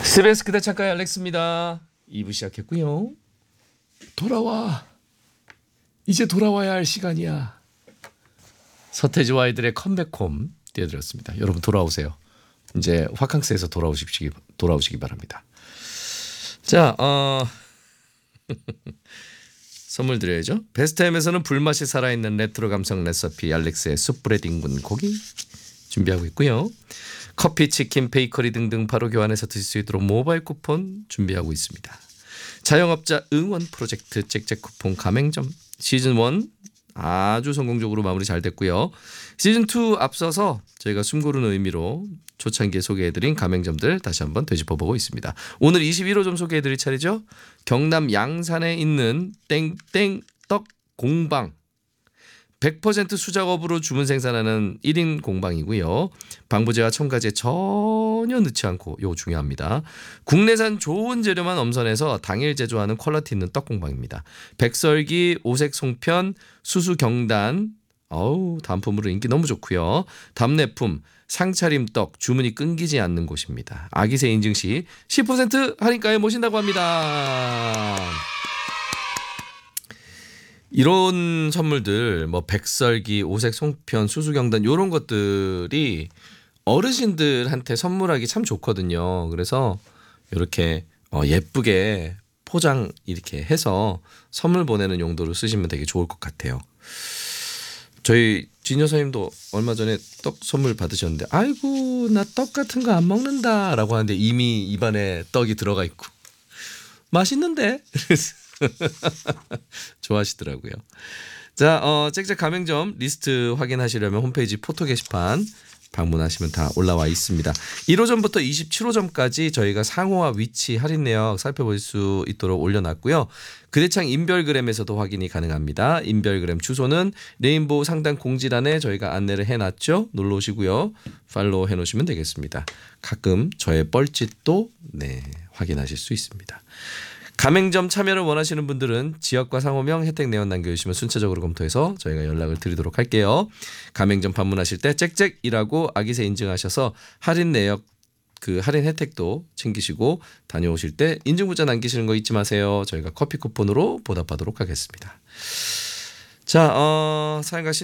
SBS 그대 작가의 알렉스입니다. 2부 시작했고요. 돌아와. 이제 돌아와야 할 시간이야. 서태지와 아이들의 컴백홈 띄워드렸습니다. 여러분 돌아오세요. 이제 화캉스에서 돌아오시기 바랍니다. 자, 선물 드려야죠. 베스트햄에서는 불맛이 살아있는 레트로 감성 레시피 알렉스의 숯불에 뒹군 고기 준비하고 있고요. 커피, 치킨, 베이커리 등등 바로 교환해서 드실 수 있도록 모바일 쿠폰 준비하고 있습니다. 자영업자 응원 프로젝트 잭잭 쿠폰 가맹점 시즌1 아주 성공적으로 마무리 잘 됐고요. 시즌2 앞서서 저희가 숨고르는 의미로 초창기에 소개해드린 가맹점들 다시 한번 되짚어보고 있습니다. 오늘 21호점 소개해드릴 차례죠. 경남 양산에 있는 땡땡 떡 공방 100% 수작업으로 주문 생산하는 1인 공방이고요. 방부제와 첨가제 전혀 넣지 않고 이거 중요합니다. 국내산 좋은 재료만 엄선해서 당일 제조하는 퀄리티 있는 떡 공방입니다. 백설기, 오색 송편, 수수 경단 단품으로 인기 너무 좋고요. 답례품, 상차림 떡 주문이 끊기지 않는 곳입니다. 아기새 인증 시 10% 할인가에 모신다고 합니다. 이런 선물들 뭐 백설기, 오색 송편, 수수경단 이런 것들이 어르신들한테 선물하기 참 좋거든요. 그래서 이렇게 예쁘게 포장 이렇게 해서 선물 보내는 용도로 쓰시면 되게 좋을 것 같아요. 저희 진 여사님도 얼마 전에 떡 선물 받으셨는데 아이고 나 떡 같은 거 안 먹는다라고 하는데 이미 입안에 떡이 들어가 있고 맛있는데 좋아하시더라고요. 자, 잭잭 가맹점 리스트 확인하시려면 홈페이지 포토 게시판 방문하시면 다 올라와 있습니다. 1호점부터 27호점까지 저희가 상호와 위치 할인 내역 살펴볼 수 있도록 올려놨고요. 그대창 인별그램에서도 확인이 가능합니다. 인별그램 주소는 레인보우 상단 공지란에 저희가 안내를 해놨죠. 놀러 오시고요. 팔로우 해놓으시면 되겠습니다. 가끔 저의 뻘짓도 확인하실 수 있습니다. 가맹점 참여를 원하시는 분들은 지역과 상호명 혜택 내역 남겨주시면 순차적으로 검토해서 저희가 연락을 드리도록 할게요. 가맹점 방문하실 때 잭잭이라고 아기새 인증하셔서 할인 내역 할인 혜택도 챙기시고 다녀오실 때 인증 문자 남기시는 거 잊지 마세요. 저희가 커피 쿠폰으로 보답하도록 하겠습니다. 자, 사연 가신